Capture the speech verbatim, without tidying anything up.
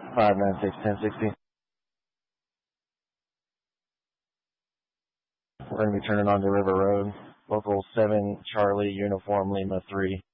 five nine six ten sixty. We're going to be turning onto River Road. Local seven Charlie Uniform Lima three.